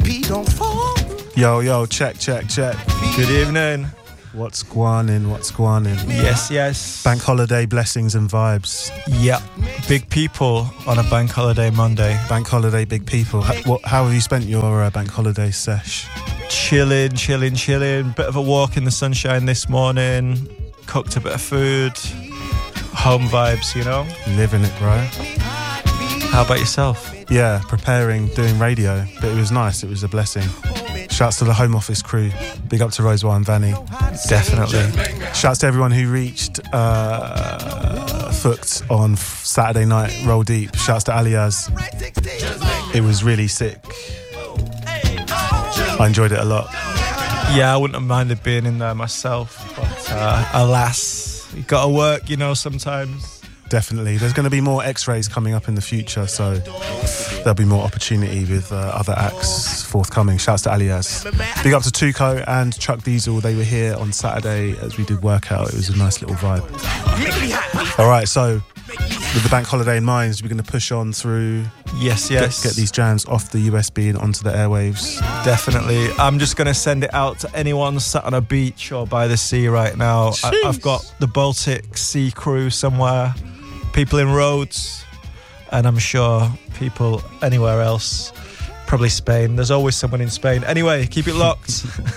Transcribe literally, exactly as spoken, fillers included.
Yo, yo, check, check, check. Good evening. What's gwaanin', what's gwaanin'? Yes, yes. Bank holiday blessings and vibes. Yeah. Big people on a bank holiday Monday. Bank holiday, big people. How, what, how have you spent your uh, bank holiday sesh? Chilling, chilling, chilling. Bit of a walk in the sunshine this morning. Cooked a bit of food. Home vibes, you know? Living it, bro. How about yourself? Yeah, preparing, doing radio. But it was nice, it was a blessing. Shouts to the Home Office crew. Big up to Rosewa and Vanny. Definitely. Shouts to everyone who reached uh, Fooked on Saturday night, Roll Deep. Shouts to Aliaz. It was really sick. I enjoyed it a lot. Yeah, I wouldn't have minded being in there myself. But uh, alas, you gotta work, you know, sometimes. Definitely. There's going to be more X-rays coming up in the future, so there'll be more opportunity with uh, other acts forthcoming. Shouts to Aliaz. Big up to Tuco and Chuck Diesel. They were here on Saturday as we did workout. It was a nice little vibe. All right, so with the bank holiday in mind, we're going to push on through. Yes, yes. Get, get these jams off the U S B and onto the airwaves. Definitely. I'm just going to send it out to anyone sat on a beach or by the sea right now. I, I've got the Baltic Sea crew somewhere. People in Rhodes, and I'm sure people anywhere else, probably Spain. There's always someone in Spain. Anyway, keep it locked.